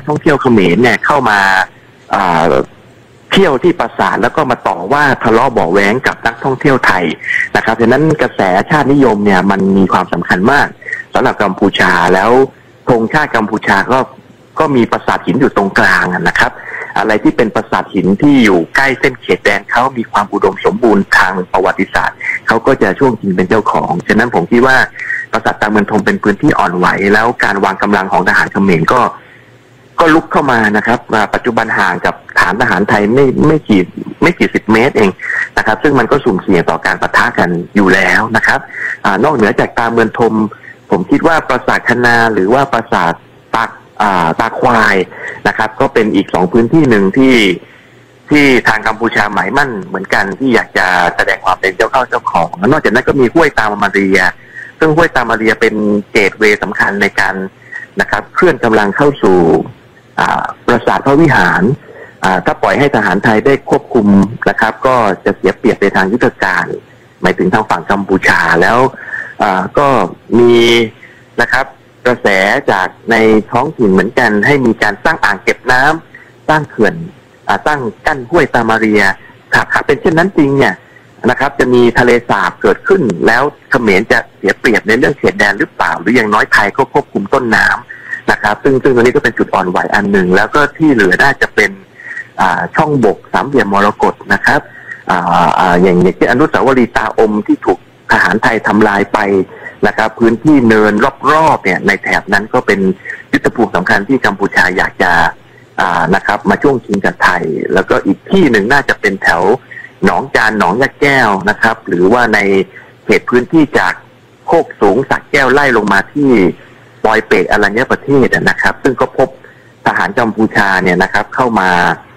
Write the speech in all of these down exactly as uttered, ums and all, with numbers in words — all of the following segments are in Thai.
ท่องเที่ยวเขมรเนี่ยเข้ามาเที่ยวที่ปราสาทแล้วก็มาต่อว่าทะเลาะเบาะแว้งกับนักท่องเที่ยวไทยนะครับดังนั้นกระแสชาตินิยมเนี่ยมันมีความสำคัญมากสำหรับกัมพูชาแล้วธงชาติกัมพูชาก็ก็มีปราสาทหินอยู่ตรงกลางนะครับอะไรที่เป็นปราสาทหินที่อยู่ใกล้เส้นเขตแดนเขามีความอุดมสมบูรณ์ทางประวัติศาสตร์เขาก็จะช่วงชิงเป็นเจ้าของฉะนั้นผมคิดว่าปราสาทตาเมืองทงเป็นพื้นที่อ่อนไหวแล้วการวางกำลังของทหารเขมรก็ก็ลุกเข้ามานะครับปัจจุบันห่างกับฐานทหารไทยไม่ไม่กี่ไม่กี่สิบเมตรเองนะครับซึ่งมันก็สุ่มเสี่ยงต่อการปะทะกันอยู่แล้วนะครับอ่านอกเหนือจากตาเมืองทงผมคิดว่าปราสาทคณาหรือว่าปราสาทตาตาควายนะครับก็เป็นอีกสองพื้นที่หนึ่งที่ที่ทางกัมพูชาหมายมั่นเหมือนกันที่อยากจะแสดงความเป็นเจ้าเข้าเจ้าของนอกจากนั้นก็มีห้วยตามาเรียซึ่งห้วยตามาเรียเป็นเกตเวย์สำคัญในการนะครับเคลื่อนกำลังเข้าสู่ปราสาทพระวิหารถ้าปล่อยให้ทหารไทยได้ควบคุมนะครับก็จะเสียเปรียบในทางยุทธการหมายถึงทางฝั่งกัมพูชาแล้วก็มีนะครับกระแสจากในท้องถิ่นเหมือนกันให้มีการสร้างอ่างเก็บน้ำสร้างเขื่อนตั้งกั้นห้วยตามาเรียหากเป็นเช่นนั้นจริงเนี่ยนะครับจะมีทะเลสาบเกิดขึ้นแล้วเขมรจะเสียเปรียบในเรื่องเขตแดนหรือเปล่าหรืออย่างน้อยไทยก็ควบคุมต้นน้ำนะครับซึ่งซึ่งตรงนี้ก็เป็นจุดอ่อนไหวอันหนึ่งแล้วก็ที่เหลือน่าจะเป็นช่องบกสามเหลี่ยมมรกตนะครับอย่างอย่างที่อนุสาวรีย์ตาอมที่ถูกทหารไทยทำลายไปนะครับพื้นที่เนินรอบๆเนี่ยในแถบนั้นก็เป็นยุทธภูมิสำคัญที่กัมพูชาอยากจะนะครับมาช่วงชิงกับไทยแล้วก็อีกที่หนึ่งน่าจะเป็นแถวหนองจานหนองยะแก้วนะครับหรือว่าในเขตพื้นที่จากโคกสูงสักแก้วไล่ลงมาที่ปอยเปตอรัญญประเทศนะครับซึ่งก็พบทหารกัมพูชาเนี่ยนะครับเข้ามา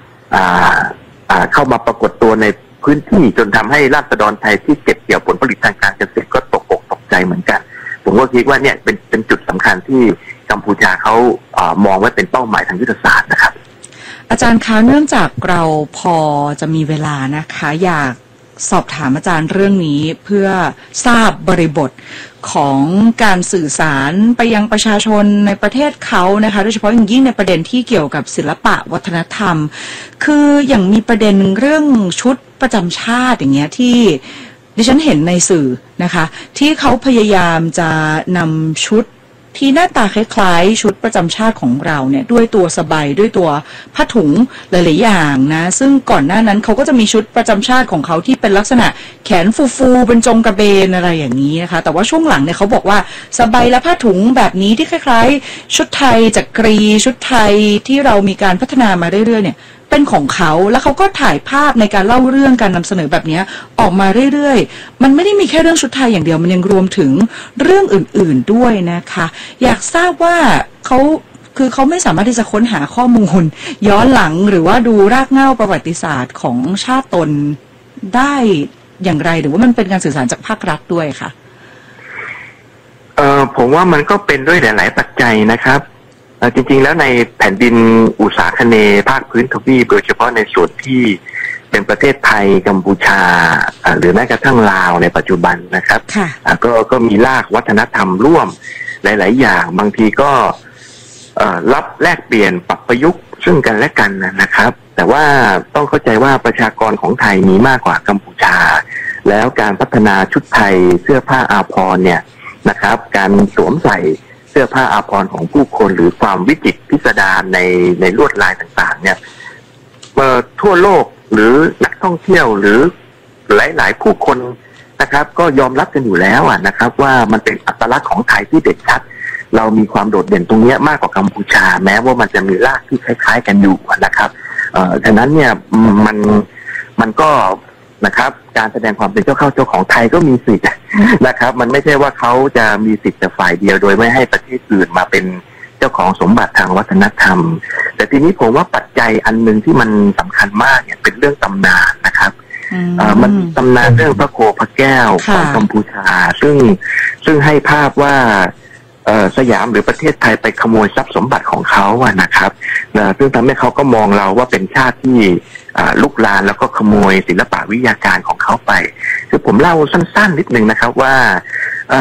เข้ามาปรากฏตัวในพื้นที่จนทำให้ราษฎรไทยที่เก็บเกี่ยวผลผลิตทางการเกษตรก็ตกอกตกใจเหมือนกันผมก็คิดว่าเนี่ยเป็นเป็นจุดสำคัญที่กัมพูชาเขาเอ่อมองว่าเป็นเป้าหมายทางยุทธศาสตร์นะครับอาจารย์คะเนื่องจากเราพอจะมีเวลานะคะอยากสอบถามอาจารย์เรื่องนี้เพื่อทราบบริบทของการสื่อสารไปยังประชาชนในประเทศเขานะคะโดยเฉพาะอย่างยิ่งในประเด็นที่เกี่ยวกับศิลปะวัฒนธรรมคืออย่างมีประเด็นเรื่องชุดประจำชาติอย่างเงี้ยที่ดิฉันเห็นในสื่อนะคะที่เขาพยายามจะนำชุดที่หน้าตาคล้ายๆชุดประจำชาติของเราเนี่ยด้วยตัวสบายด้วยตัวผ้าถุงหลายๆอย่างนะซึ่งก่อนหน้านั้นเขาก็จะมีชุดประจำชาติของเขาที่เป็นลักษณะแขนฟูๆเป็นจงกระเบนอะไรอย่างนี้นะคะแต่ว่าช่วงหลังเนี่ยเขาบอกว่าสบายและผ้าถุงแบบนี้ที่คล้ายๆชุดไทยจักรีชุดไทยที่เรามีการพัฒนามาเรื่อยๆเนี่ยเป็นของเขาแล้วเขาก็ถ่ายภาพในการเล่าเรื่องการนำเสนอแบบนี้ออกมาเรื่อยๆมันไม่ได้มีแค่เรื่องชุดไทยอย่างเดียวมันยังรวมถึงเรื่องอื่นๆด้วยนะคะอยากทราบว่าเขาคือเขาไม่สามารถที่จะค้นหาข้อมูลย้อนหลังหรือว่าดูรากเหง้าประวัติศาสตร์ของชาติตนได้อย่างไรหรือว่ามันเป็นการสื่อสารจากภาครัฐด้วยค่ะเออผมว่ามันก็เป็นด้วยหลายๆปัจจัยนะครับจริงๆแล้วในแผ่นดินอุษาคเนย์ภาคพื้นทวีปโดยเฉพาะในส่วนที่เป็นประเทศไทยกัมพูชาหรือแม้กระทั่งลาวในปัจจุบันนะครับก็ก็มีรากวัฒนธรรมร่วมหลายๆอย่างบางทีก็รับแลกเปลี่ยนปรับประยุกต์ซึ่งกันและกันนะครับแต่ว่าต้องเข้าใจว่าประชากรของไทยมีมากกว่ากัมพูชาแล้วการพัฒนาชุดไทยเสื้อผ้าอาภรณ์เนี่ยนะครับการสวมใส่เสื้อผ้าอาภรณ์ของผู้คนหรือความวิจิตรพิสดารในในลวดลายต่างๆเนี่ยทั่วโลกหรือนักท่องเที่ยวหรือหลายๆผู้คนนะครับก็ยอมรับกันอยู่แล้วนะครับว่ามันเป็นอัตลักษณ์ของไทยที่เด่นชัดเรามีความโดดเด่นตรงนี้มากกว่ากัมพูชาแม้ว่ามันจะมีรากที่คล้ายๆกันอยู่นะครับเอ่อฉะนั้นเนี่ยมันมันก็นะครับการแสดงความเป็นเจ้าเข้าเจ้าของไทยก็มีสิทธิ์นะครับมันไม่ใช่ว่าเขาจะมีสิทธิ์แต่ฝ่ายเดียวโดยไม่ให้ประเทศอื่นมาเป็นเจ้าของสมบัติทางวัฒนธรรมแต่ทีนี้ผมว่าปัจจัยอันหนึ่งที่มันสำคัญมากเนี่ยเป็นเรื่องตำนานนะครับมันตำนานเรื่องพระโคพระแก้วของกัมพูชาซึ่งซึ่งให้ภาพว่าสยามหรือประเทศไทยไปขโมยทรัพย์สมบัติของเขาอะนะครับซึ่งทำให้เขาก็มองเราว่าเป็นชาติที่ลุกลานแล้วก็ขโมยศิลปะวิทยาการของเขาไปคือผมเล่าสั้นๆนิดนึงนะครับว่า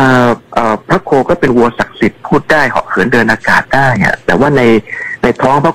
พระโคก็เป็นวัวศักดิ์สิทธิ์พูดได้เหาะเหินเดินอากาศได้แต่ว่าในในท้องพระ